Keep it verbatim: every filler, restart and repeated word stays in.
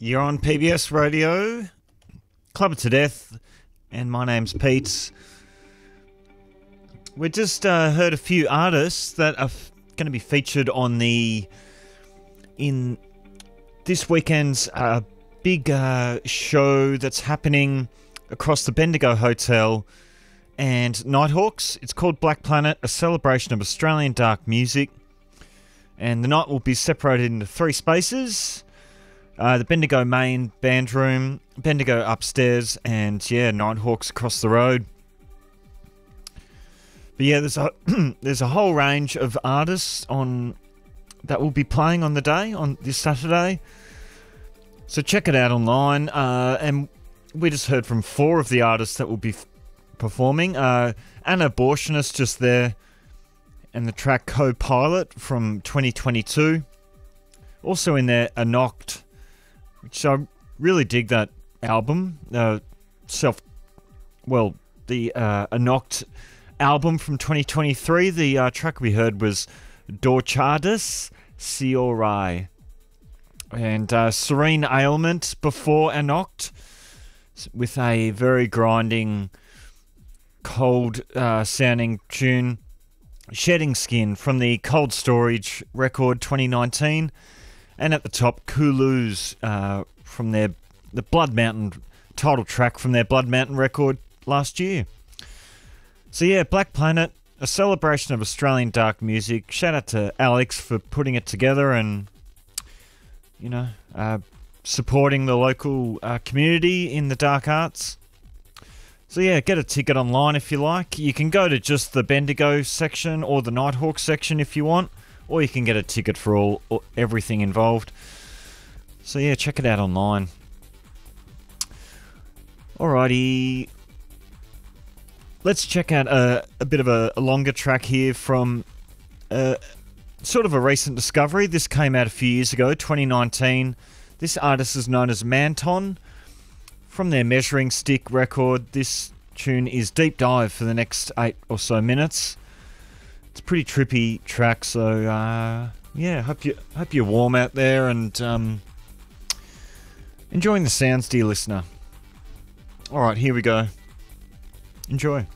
You're on P B S Radio, Club It to Death, and my name's Pete. We just uh, heard a few artists that are f- going to be featured on the in this weekend's uh, big uh, show that's happening across the Bendigo Hotel and Nighthawks. It's called Black Planet, a celebration of Australian dark music, and the night will be separated into three spaces. Uh, the Bendigo main band room, Bendigo upstairs, and yeah, Nighthawks across the road. But yeah, there's a there's a whole range of artists on that will be playing on the day, on this Saturday. So check it out online. Uh, and we just heard from four of the artists that will be f- performing. Uh, An Abortionist just there, and the track Co-Pilot from twenty twenty-two. Also in there, A Knocked, which I really dig that album. Uh, self, well, the uh, A Knocked album from twenty twenty-three. The uh, track we heard was Dorchardus Siorai. And uh, Serene Ailment before A Knocked, with a very grinding, cold uh, sounding tune. Shedding Skin from the Cold Storage record twenty nineteen. And at the top, Kulus uh, from their the Blood Mountain title track from their Blood Mountain record last year. So yeah, Black Planet, a celebration of Australian dark music. Shout out to Alex for putting it together and, you know, uh, supporting the local uh, community in the dark arts. So yeah, get a ticket online if you like. You can go to just the Bendigo section or the Nighthawk section if you want. Or you can get a ticket for all, all everything involved. So yeah, check it out online. Alrighty. Let's check out a, a bit of a, a longer track here from uh, sort of a recent discovery. This came out a few years ago, twenty nineteen. This artist is known as Manton. From their Measuring Stick record, this tune is Deep Dive for the next eight or so minutes. It's a pretty trippy track, so uh, yeah, hope you hope you're warm out there and um, enjoying the sounds, dear listener. All right, here we go. Enjoy.